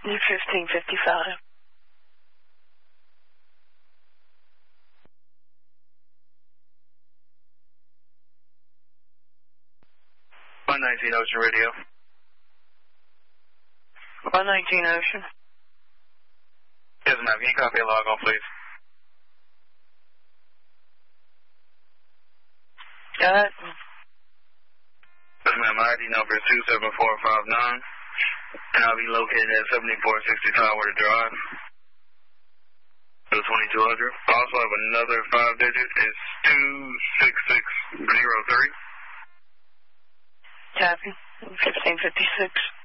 1555. 119 Ocean Radio. 119 Ocean. Yes, ma'am. Can you copy a log on, please? Go ahead. Yes, ma'am. My ID number is 27459, and I'll be located at 7460 Tidewater Drive. The 2200. I also have another 5-digit. It's 26603. Copy. 1556.